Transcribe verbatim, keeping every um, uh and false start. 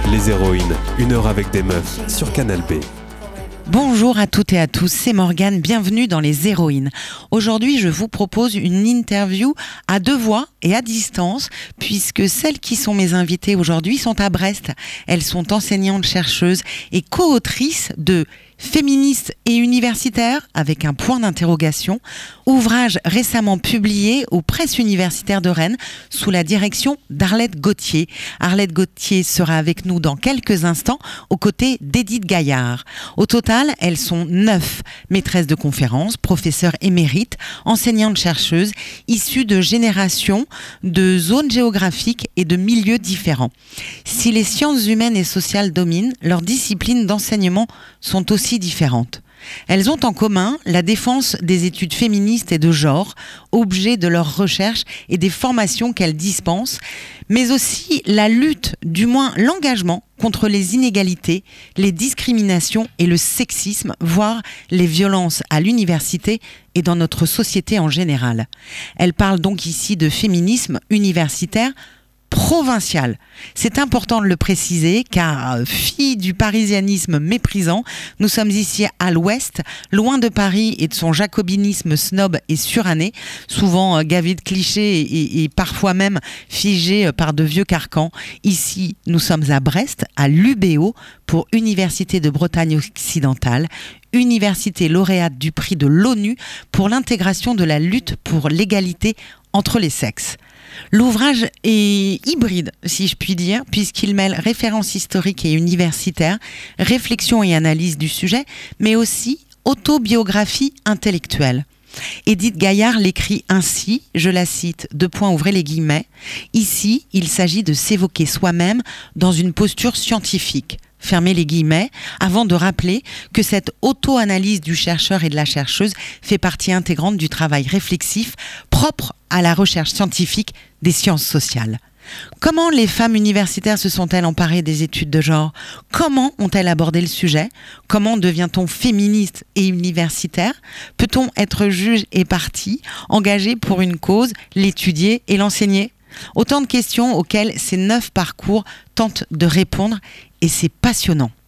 Les héroïnes, une heure avec des meufs sur Canal B. Bonjour à toutes et à tous, c'est Morgane, bienvenue dans Les Héroïnes. Aujourd'hui, je vous propose une interview à deux voix et à distance, puisque celles qui sont mes invitées aujourd'hui sont à Brest. Elles sont enseignantes, chercheuses et co-autrices de Féministes et universitaires, avec un point d'interrogation, ouvrage récemment publié aux presses universitaires de Rennes sous la direction d'Arlette Gauthier. Arlette Gauthier sera avec nous dans quelques instants aux côtés d'Édith Gaillard. Au total, elles sont neuf maîtresses de conférences, professeurs émérites, enseignantes-chercheuses, issues de générations, de zones géographiques et de milieux différents. Si les sciences humaines et sociales dominent, leurs disciplines d'enseignement sont aussi différentes. Elles ont en commun la défense des études féministes et de genre, objet de leurs recherches et des formations qu'elles dispensent, mais aussi la lutte, du moins l'engagement, contre les inégalités, les discriminations et le sexisme, voire les violences à l'université et dans notre société en général. Elles parlent donc ici de féminisme universitaire provincial. C'est important de le préciser car, fille du parisianisme méprisant, nous sommes ici à l'ouest, loin de Paris et de son jacobinisme snob et suranné, souvent gavé de clichés et, et parfois même figé par de vieux carcans. Ici, nous sommes à Brest, à l'U B O, pour Université de Bretagne occidentale, université lauréate du prix de l'ONU pour l'intégration de la lutte pour l'égalité entre les sexes. L'ouvrage est hybride, si je puis dire, puisqu'il mêle références historiques et universitaires, réflexion et analyse du sujet, mais aussi autobiographie intellectuelle. Édith Gaillard l'écrit ainsi, je la cite, deux points, ouvrez les guillemets, « Ici, il s'agit de s'évoquer soi-même dans une posture scientifique ». Fermez les guillemets, avant de rappeler que cette auto-analyse du chercheur et de la chercheuse fait partie intégrante du travail réflexif propre à la recherche scientifique des sciences sociales. Comment les femmes universitaires se sont-elles emparées des études de genre ? Comment ont-elles abordé le sujet ? Comment devient-on féministe et universitaire ? Peut-on être juge et partie, engagé pour une cause, l'étudier et l'enseigner ? Autant de questions auxquelles ces neuf parcours tentent de répondre et c'est passionnant.